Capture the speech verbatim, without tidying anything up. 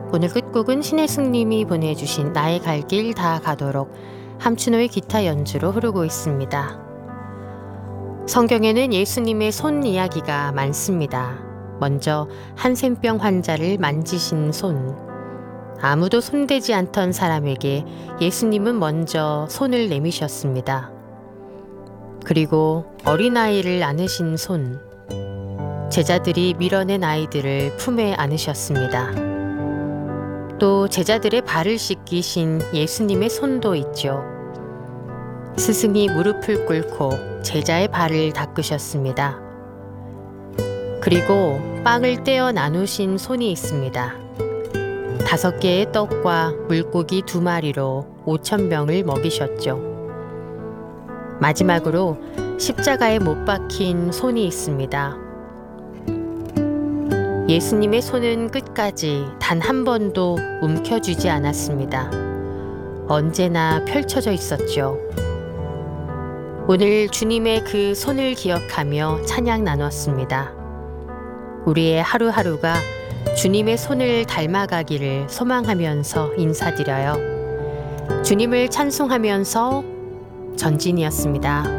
오늘 끝곡은 신혜승님이 보내주신 나의 갈 길 다 가도록 함춘호의 기타 연주로 흐르고 있습니다. 성경에는 예수님의 손 이야기가 많습니다. 먼저 한센병 환자를 만지신 손. 아무도 손대지 않던 사람에게 예수님은 먼저 손을 내미셨습니다. 그리고 어린아이를 안으신 손. 제자들이 밀어낸 아이들을 품에 안으셨습니다. 또 제자들의 발을 씻기신 예수님의 손도 있죠. 스승이 무릎을 꿇고 제자의 발을 닦으셨습니다. 그리고 빵을 떼어 나누신 손이 있습니다. 다섯 개의 떡과 물고기 두 마리로 오천 명을 먹이셨죠. 마지막으로 십자가에 못 박힌 손이 있습니다. 예수님의 손은 끝까지 단 한 번도 움켜쥐지 않았습니다. 언제나 펼쳐져 있었죠. 오늘 주님의 그 손을 기억하며 찬양 나눴습니다. 우리의 하루하루가 주님의 손을 닮아가기를 소망하면서 인사드려요. 주님을 찬송하면서 전진이었습니다.